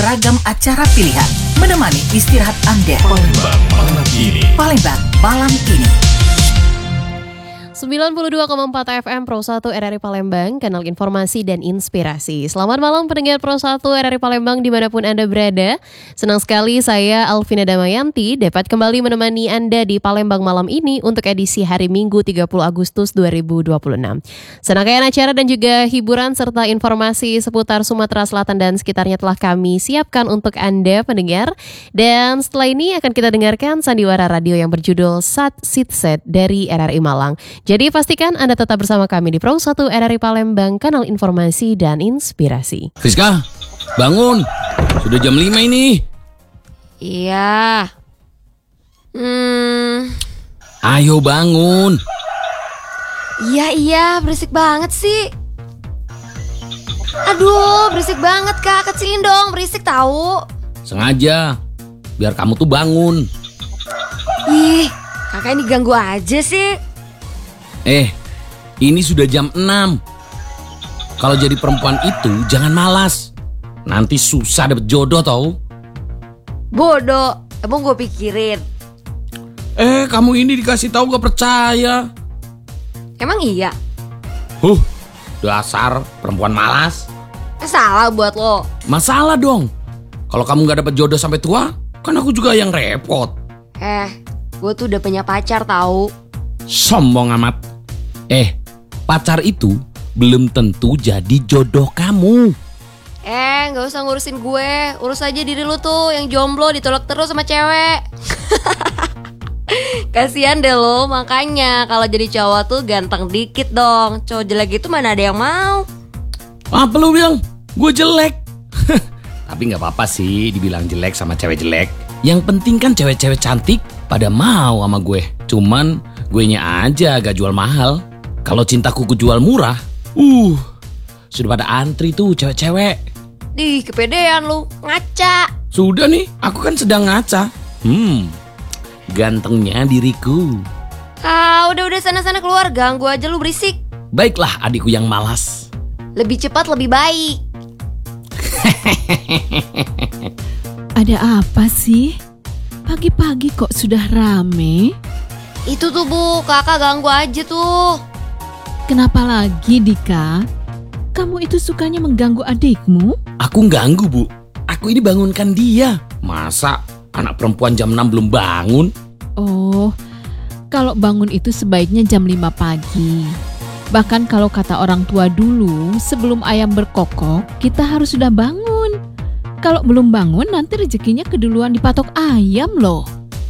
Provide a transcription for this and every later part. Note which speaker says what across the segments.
Speaker 1: Ragam acara pilihan menemani istirahat Anda.
Speaker 2: Palembang malam ini.
Speaker 1: Palembang malam ini.
Speaker 3: 92,4 FM Pro 1 RRI Palembang, kanal informasi dan inspirasi. Selamat malam pendengar Pro 1 RRI Palembang dimanapun Anda berada. Senang sekali saya Alvina Damayanti dapat kembali menemani Anda di Palembang malam ini untuk edisi hari Minggu 30 Agustus 2026. Serangkaian acara dan juga hiburan serta informasi seputar Sumatera Selatan dan sekitarnya telah kami siapkan untuk Anda pendengar. Dan setelah ini akan kita dengarkan sandiwara radio yang berjudul Sat Sit Set dari RRI Malang. Jadi pastikan Anda tetap bersama kami di Pro 1 RRI Palembang, kanal informasi dan inspirasi.
Speaker 4: Fiska, bangun. Sudah jam 5 ini.
Speaker 3: Iya.
Speaker 4: Ayo bangun.
Speaker 5: Iya, berisik banget sih. Aduh, berisik banget Kak, kecilin dong, berisik tahu.
Speaker 4: Sengaja, biar kamu tuh bangun.
Speaker 5: Ih, kakak ini ganggu aja sih.
Speaker 4: Ini sudah jam 6. Kalau jadi perempuan itu jangan malas. Nanti susah dapet jodoh tau.
Speaker 5: Bodoh, emang gue pikirin.
Speaker 4: Kamu ini dikasih tahu gak percaya.
Speaker 5: Emang iya?
Speaker 4: Dasar perempuan malas.
Speaker 5: Salah buat lo.
Speaker 4: Masalah dong. Kalau kamu gak dapet jodoh sampai tua, kan aku juga yang repot.
Speaker 5: Gue tuh udah punya pacar tahu.
Speaker 4: Sombong amat. Pacar itu belum tentu jadi jodoh kamu.
Speaker 5: Gak usah ngurusin gue. Urus aja diri lu tuh yang jomblo ditolak terus sama cewek. Kasian deh lo, makanya kalau jadi cowok tuh ganteng dikit dong. Cowok jelek itu mana ada yang mau.
Speaker 4: Apa lu bilang? Gue jelek. Tapi gak apa-apa sih dibilang jelek sama cewek jelek. Yang penting kan cewek-cewek cantik pada mau sama gue. Cuman guenya aja gak jual mahal. Kalau cintaku ku jual murah, sudah pada antri tuh cewek-cewek.
Speaker 5: Kepedean lu, ngaca.
Speaker 4: Sudah nih, aku kan sedang ngaca. Gantengnya diriku.
Speaker 5: Udah sana-sana keluar, ganggu aja lu berisik.
Speaker 4: Baiklah adikku yang malas.
Speaker 5: Lebih cepat lebih baik.
Speaker 6: Ada apa sih? Pagi-pagi kok sudah rame?
Speaker 5: Itu tuh Bu, kakak ganggu aja tuh.
Speaker 6: Kenapa lagi, Dika? Kamu itu sukanya mengganggu adikmu?
Speaker 4: Aku ganggu, Bu. Aku ini bangunkan dia. Masa anak perempuan jam 6 belum bangun?
Speaker 6: Oh, kalau bangun itu sebaiknya jam 5 pagi. Bahkan kalau kata orang tua dulu, sebelum ayam berkokok, kita harus sudah bangun. Kalau belum bangun, nanti rezekinya keduluan dipatok ayam loh.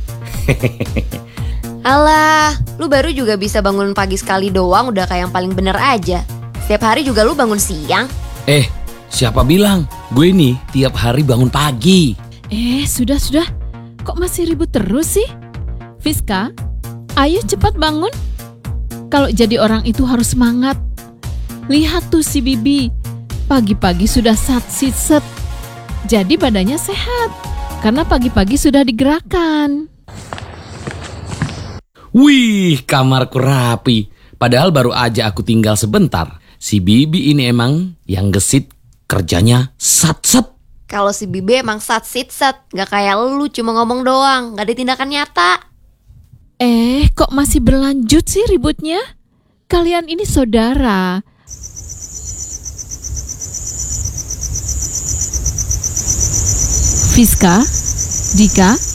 Speaker 5: Alah, lu baru juga bisa bangun pagi sekali doang udah kayak yang paling bener aja. Setiap hari juga lu bangun siang.
Speaker 4: Siapa bilang? Gue nih tiap hari bangun pagi.
Speaker 6: Sudah. Kok masih ribut terus sih? Fiska, ayo cepat bangun. Kalau jadi orang itu harus semangat. Lihat tuh si Bibi, pagi-pagi sudah sit set. Jadi badannya sehat, karena pagi-pagi sudah digerakkan.
Speaker 4: Wih, kamarku rapi. Padahal baru aja aku tinggal sebentar. Si Bibi ini emang yang gesit, kerjanya sat-set.
Speaker 5: Kalau si Bibi emang sat-sit-set, gak kayak lu cuma ngomong doang, gak ada tindakan nyata.
Speaker 6: Kok masih berlanjut sih ributnya? Kalian ini saudara. Fiska, Dika,